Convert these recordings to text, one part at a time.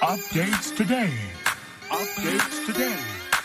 Updates today. Updates today.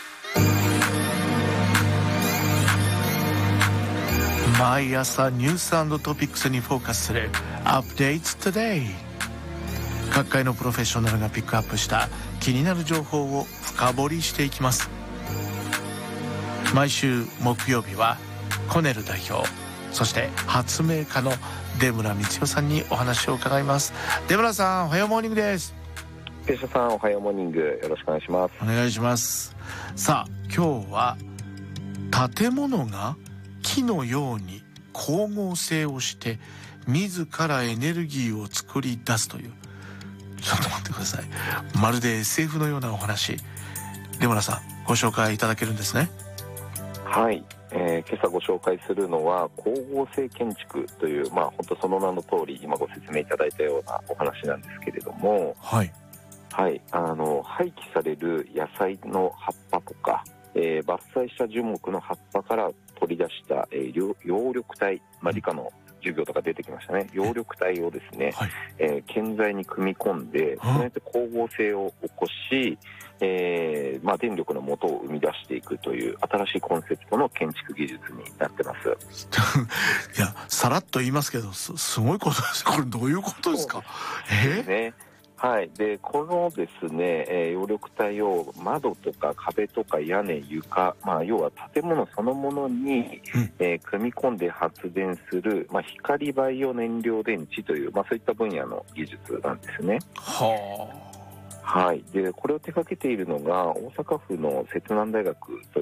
毎朝ニュース&トピックスにフォーカスする Updates today。各界のプロフェッショナルがピックアップした気になる情報を深掘りしていきます。毎週木曜日はコネル代表、そして発明家の出村光代さんにお話を伺います。出村さん、おはようモーニングです。 ペシャさん、おはようモーニング、よろしくお願いします。 お願いします。さあ、今日は建物が木のように光合成をして自らエネルギーを作り出すという、ちょっと待ってください、まるで SF のようなお話、出村さんご紹介いただけるんですね。 はい、今朝ご紹介するのは光合成建築という、本当その名の通り今ご説明いただいたようなお話なんですけれども、廃棄される野菜の葉っぱとか、伐採した樹木の葉っぱから取り出した、葉緑体、理科の授業とか出てきましたね、葉緑体をですね、建材に組み込んで、それで光合成を起こし、電力の元を生み出していくという新しいコンセプトの建築技術になってますいや、さらっと言いますけど、すごいことです。これどういうことですか？ はい、でこのですね、葉緑体を窓とか壁とか屋根、床、要は建物そのものに、組み込んで発電する、光バイオ燃料電池という、そういった分野の技術なんですね。はい、でこれを手掛けているのが大阪府の摂南大学と